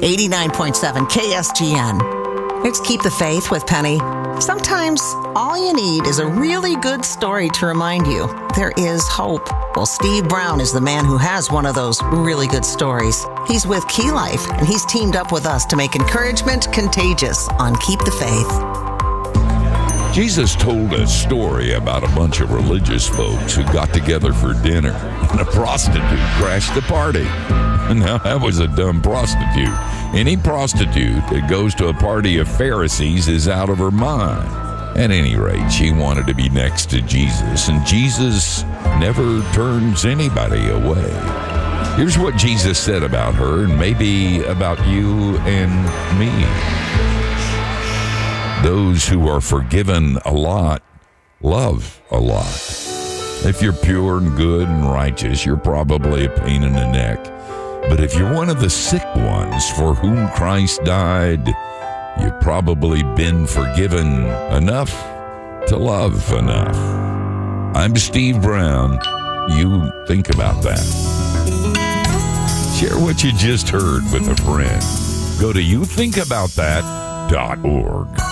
89.7 KSGN. It's Keep the Faith with Penny. Sometimes all you need is a really good story to remind you there is hope. Well, Steve Brown is the man who has one of those really good stories. He's with Key Life, and he's teamed up with us to make encouragement contagious on Keep the Faith. Jesus told a story about a bunch of religious folks who got together for dinner, and a prostitute crashed the party. Now, that was a dumb prostitute. Any prostitute that goes to a party of Pharisees is out of her mind. At any rate, she wanted to be next to Jesus, and Jesus never turns anybody away. Here's what Jesus said about her, and maybe about you and me. Those who are forgiven a lot love a lot. If you're pure and good and righteous, you're probably a pain in the neck. But if you're one of the sick ones for whom Christ died, you've probably been forgiven enough to love enough. I'm Steve Brown. You think about that. Share what you just heard with a friend. Go to youthinkaboutthat.org.